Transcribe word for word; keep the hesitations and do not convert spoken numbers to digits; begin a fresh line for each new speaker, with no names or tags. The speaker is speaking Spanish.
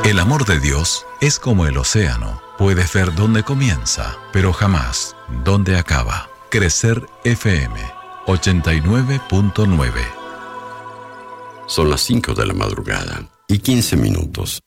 El amor de Dios es como el océano. Puedes ver dónde comienza, pero jamás dónde acaba. Crecer F M ochenta y nueve punto nueve.
Son las cinco de la madrugada y quince minutos.